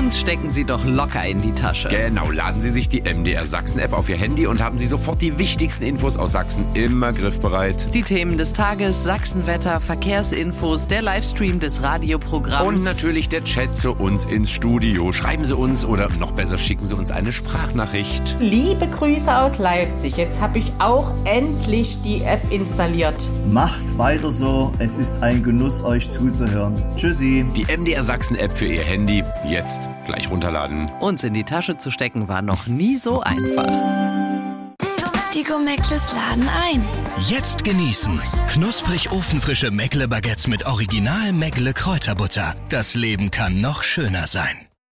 uns stecken Sie doch locker in die Tasche. Genau, laden Sie sich die MDR Sachsen-App auf Ihr Handy und haben Sie sofort die wichtigsten Infos aus Sachsen immer griffbereit. Die Themen des Tages, Sachsenwetter, Verkehrsinfos, der Livestream des Radioprogramms. Und natürlich der Chat zu uns ins Studio. Schreiben Sie uns oder noch besser schicken Sie uns eine Sprachnachricht. Liebe Grüße aus Leipzig. Jetzt habe ich auch endlich die App installiert. Macht weiter so. Es ist ein Genuss, euch zuzuhören. Tschüssi. Die MDR Sachsen-App für Ihr Handy. Jetzt gleich runterladen. Uns in die Tasche zu stecken war noch nie so einfach. Die Go-Meckles laden ein. Jetzt genießen. Knusprig ofenfrische Meckle-Baguettes mit Original Meckle Kräuterbutter. Das Leben kann noch schöner sein.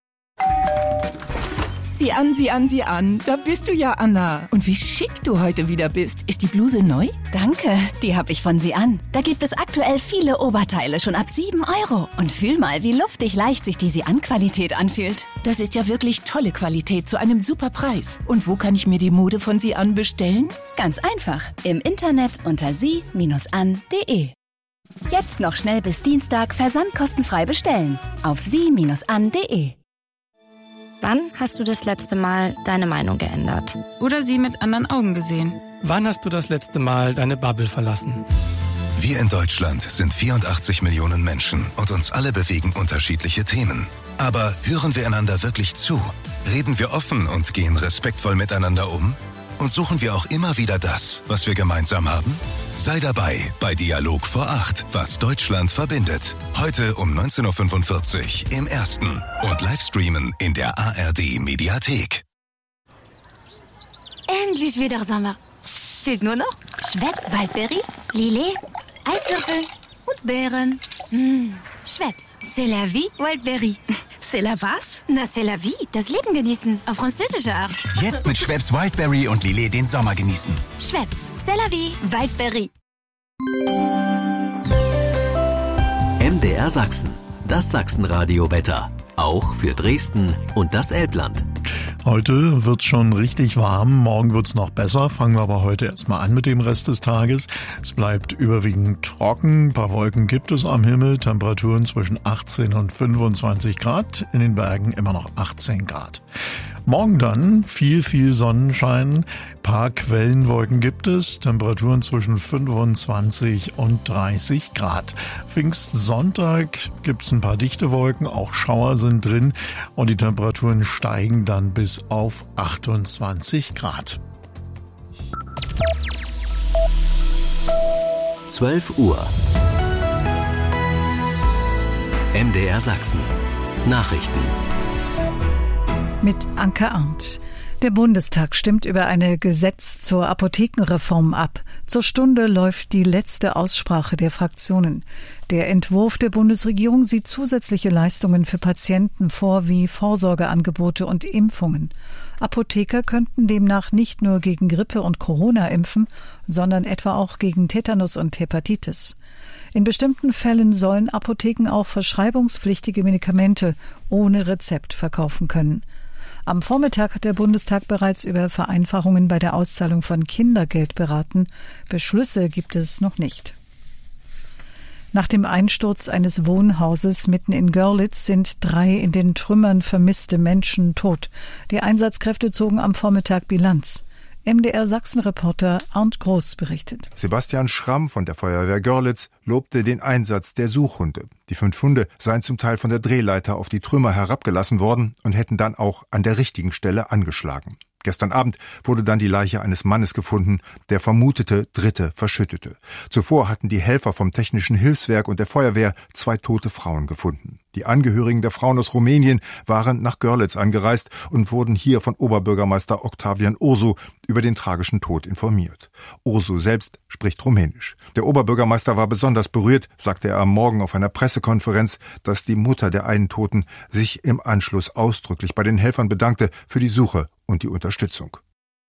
Sieh an, sieh an, sieh an. Da bist du ja, Anna. Und wie schick du heute wieder bist. Ist die Bluse neu? Danke, die habe ich von Sie an. Da gibt es aktuell viele Oberteile schon ab 7 €. Und fühl mal, wie luftig leicht sich die Sie an Qualität anfühlt. Das ist ja wirklich tolle Qualität zu einem super Preis. Und wo kann ich mir die Mode von Sie an bestellen? Ganz einfach. Im Internet unter sie-an.de. Jetzt noch schnell bis Dienstag versandkostenfrei bestellen. Auf sie-an.de. Wann hast du das letzte Mal deine Meinung geändert? Oder sie mit anderen Augen gesehen? Wann hast du das letzte Mal deine Bubble verlassen? Wir in Deutschland sind 84 Millionen Menschen und uns alle bewegen unterschiedliche Themen. Aber hören wir einander wirklich zu? Reden wir offen und gehen respektvoll miteinander um? Und suchen wir auch immer wieder das, was wir gemeinsam haben? Sei dabei bei Dialog vor 8, was Deutschland verbindet. Heute um 19:45 Uhr im Ersten und Livestreamen in der ARD Mediathek. Endlich wieder Sommer. Fehlt nur noch Schweppes Waldberry, Lillet, Eiswürfel und Beeren. Schweppes, c'est la vie, Waldberry. C'est la was? Na, c'est la vie, das Leben genießen, auf französische Art. Jetzt mit Schweppes Wildberry und Lillet den Sommer genießen. Schweppes, c'est la vie, Waldberry. MDR Sachsen, das Sachsenradio-Wetter. Auch für Dresden und das Elbland. Heute wird's schon richtig warm, morgen wird's noch besser. Fangen wir aber heute erstmal an mit dem Rest des Tages. Es bleibt überwiegend trocken, ein paar Wolken gibt es am Himmel, Temperaturen zwischen 18 und 25 Grad, in den Bergen immer noch 18 Grad. Morgen dann viel Sonnenschein, paar Quellenwolken gibt es, Temperaturen zwischen 25 und 30 Grad. Pfingstsonntag gibt's ein paar dichte Wolken, auch Schauer sind drin und die Temperaturen steigen dann bis auf 28 Grad. 12 Uhr. MDR Sachsen. Nachrichten. Mit Anke Arndt. Der Bundestag stimmt über ein Gesetz zur Apothekenreform ab. Zur Stunde läuft die letzte Aussprache der Fraktionen. Der Entwurf der Bundesregierung sieht zusätzliche Leistungen für Patienten vor, wie Vorsorgeangebote und Impfungen. Apotheker könnten demnach nicht nur gegen Grippe und Corona impfen, sondern etwa auch gegen Tetanus und Hepatitis. In bestimmten Fällen sollen Apotheken auch verschreibungspflichtige Medikamente ohne Rezept verkaufen können. Am Vormittag hat der Bundestag bereits über Vereinfachungen bei der Auszahlung von Kindergeld beraten. Beschlüsse gibt es noch nicht. Nach dem Einsturz eines Wohnhauses mitten in Görlitz sind 3 in den Trümmern vermisste Menschen tot. Die Einsatzkräfte zogen am Vormittag Bilanz. MDR-Sachsen-Reporter Arndt Groß berichtet. Sebastian Schramm von der Feuerwehr Görlitz lobte den Einsatz der Suchhunde. Die 5 Hunde seien zum Teil von der Drehleiter auf die Trümmer herabgelassen worden und hätten dann auch an der richtigen Stelle angeschlagen. Gestern Abend wurde dann die Leiche eines Mannes gefunden, der vermutete Dritte verschüttete. Zuvor hatten die Helfer vom Technischen Hilfswerk und der Feuerwehr 2 tote Frauen gefunden. Die Angehörigen der Frauen aus Rumänien waren nach Görlitz angereist und wurden hier von Oberbürgermeister Octavian Ursu über den tragischen Tod informiert. Ursu selbst spricht Rumänisch. Der Oberbürgermeister war besonders berührt, sagte er am Morgen auf einer Pressekonferenz, dass die Mutter der einen Toten sich im Anschluss ausdrücklich bei den Helfern bedankte für die Suche und die Unterstützung.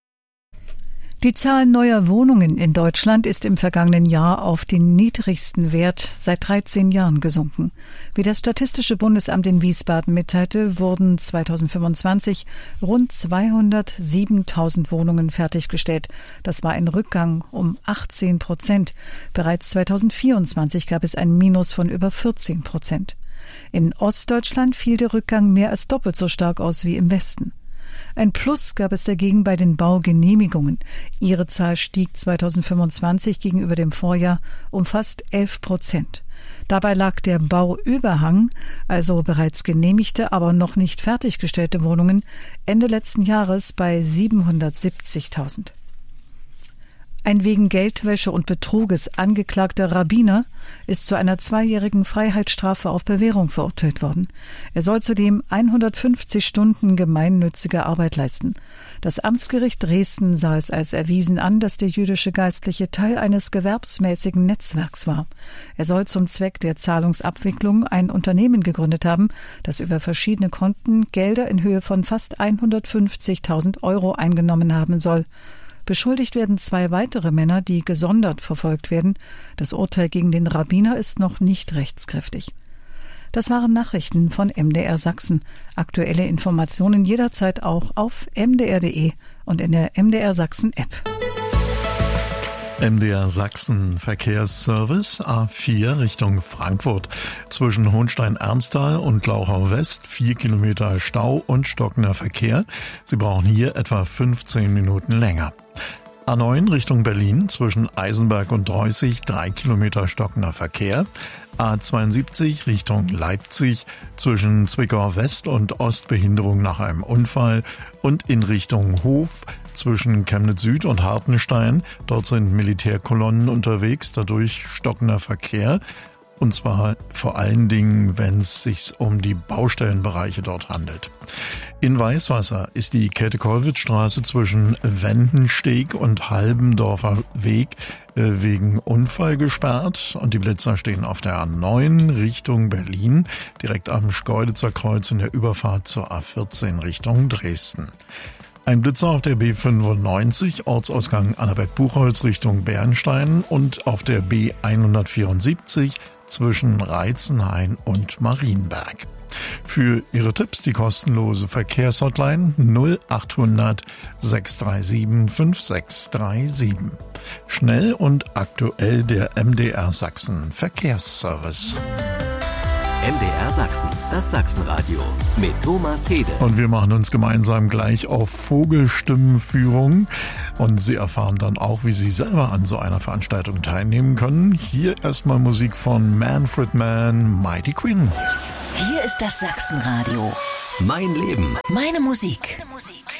Die Zahl neuer Wohnungen in Deutschland ist im vergangenen Jahr auf den niedrigsten Wert seit 13 Jahren gesunken. Wie das Statistische Bundesamt in Wiesbaden mitteilte, wurden 2025 rund 207.000 Wohnungen fertiggestellt. Das war ein Rückgang um 18%. Bereits 2024 gab es ein Minus von über 14%. In Ostdeutschland fiel der Rückgang mehr als doppelt so stark aus wie im Westen. Ein Plus gab es dagegen bei den Baugenehmigungen. Ihre Zahl stieg 2025 gegenüber dem Vorjahr um fast 11%. Dabei lag der Bauüberhang, also bereits genehmigte, aber noch nicht fertiggestellte Wohnungen, Ende letzten Jahres bei 770.000. Ein wegen Geldwäsche und Betruges angeklagter Rabbiner ist zu einer 2-jährigen Freiheitsstrafe auf Bewährung verurteilt worden. Er soll zudem 150 Stunden gemeinnützige Arbeit leisten. Das Amtsgericht Dresden sah es als erwiesen an, dass der jüdische Geistliche Teil eines gewerbsmäßigen Netzwerks war. Er soll zum Zweck der Zahlungsabwicklung ein Unternehmen gegründet haben, das über verschiedene Konten Gelder in Höhe von fast 150.000 Euro eingenommen haben soll. Beschuldigt werden 2 weitere Männer, die gesondert verfolgt werden. Das Urteil gegen den Rabbiner ist noch nicht rechtskräftig. Das waren Nachrichten von MDR Sachsen. Aktuelle Informationen jederzeit auch auf mdr.de und in der MDR Sachsen App. MDR Sachsen Verkehrsservice A4 Richtung Frankfurt. Zwischen Hohenstein-Ernsthal und Glauchau West 4 Kilometer Stau und stockender Verkehr. Sie brauchen hier etwa 15 Minuten länger. A9 Richtung Berlin zwischen Eisenberg und Dreußig 3 Kilometer stockender Verkehr. A72 Richtung Leipzig zwischen Zwickau West und Ost Behinderung nach einem Unfall und in Richtung Hof zwischen Chemnitz Süd und Hartenstein. Dort sind Militärkolonnen unterwegs, dadurch stockender Verkehr. Und zwar vor allen Dingen, wenn es sich um die Baustellenbereiche dort handelt. In Weißwasser ist die Käthe-Kollwitz-Straße zwischen Wendensteg und Halbendorfer Weg wegen Unfall gesperrt. Und die Blitzer stehen auf der A9 Richtung Berlin, direkt am Schkeuditzer Kreuz in der Überfahrt zur A14 Richtung Dresden. Ein Blitzer auf der B95, Ortsausgang Annaberg-Buchholz Richtung Bernstein und auf der B174 zwischen Reitzenhain und Marienberg. Für Ihre Tipps die kostenlose Verkehrshotline 0800 637 5637. Schnell und aktuell der MDR Sachsen Verkehrsservice. MDR Sachsen, das Sachsenradio mit Thomas Hede. Und wir machen uns gemeinsam gleich auf Vogelstimmenführung und Sie erfahren dann auch, wie Sie selber an so einer Veranstaltung teilnehmen können. Hier erstmal Musik von Manfred Mann, Mighty Quinn. Hier ist das Sachsenradio. Mein Leben. Meine Musik.